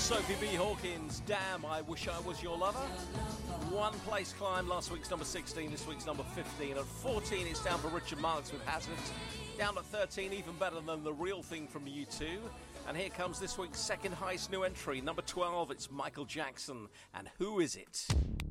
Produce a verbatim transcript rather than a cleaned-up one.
Sophie B. Hawkins, Damn, I Wish I Was Your Lover. One place climb, last week's number sixteen, this week's number fifteen. At fourteen, it's down for Richard Marx with Hazard. Down at thirteen, even better than The Real Thing from U two. And here comes this week's second highest new entry, number twelve, it's Michael Jackson. And Who Is It?